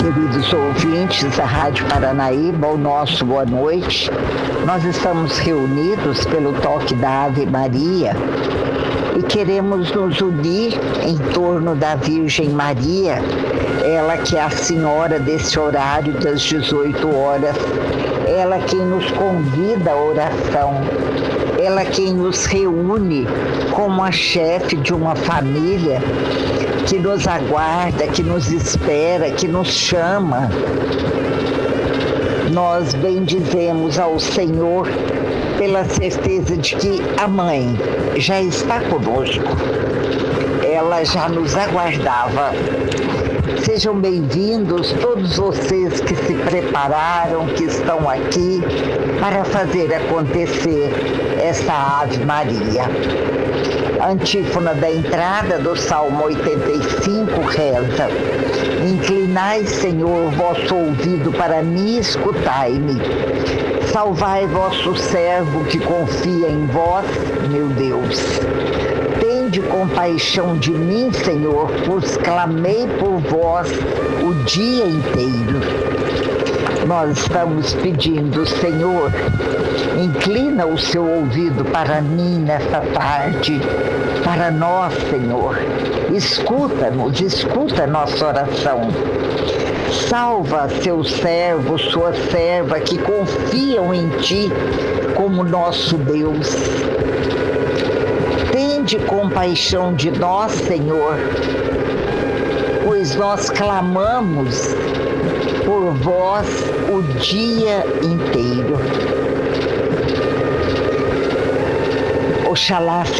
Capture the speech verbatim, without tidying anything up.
Queridos ouvintes da Rádio Paranaíba, o nosso boa noite. Nós estamos reunidos pelo toque da Ave Maria e queremos nos unir em torno da Virgem Maria, ela que é a senhora desse horário das dezoito horas, ela quem nos convida à oração, ela quem nos reúne como a chefe de uma família que nos aguarda, que nos espera, que nos chama. Nós bendizemos ao Senhor pela certeza de que a Mãe já está conosco. Ela já nos aguardava. Sejam bem-vindos todos vocês que se prepararam, que estão aqui para fazer acontecer essa Ave Maria. A antífona da entrada do Salmo oitenta e cinco reza: Inclinai, Senhor, vosso ouvido para mim e escutai-me. Salvai vosso servo que confia em vós, meu Deus. Tende compaixão de mim, Senhor, pois clamei por vós o dia inteiro. Nós estamos pedindo, Senhor, inclina o seu ouvido para mim nesta tarde, para nós, Senhor. Escuta-nos, escuta a nossa oração. Salva seu servo, sua serva que confiam em Ti como nosso Deus. Tende compaixão de nós, Senhor, pois nós clamamos por vós o dia inteiro. Oxalá